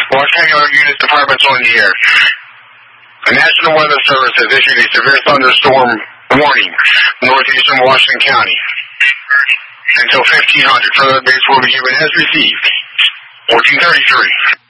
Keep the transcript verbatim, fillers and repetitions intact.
Volcano Unit Department's on the air. The National Weather Service has issued a severe thunderstorm warning northeastern Washington County until fifteen hundred. Further updates will be given as received. fourteen thirty-three.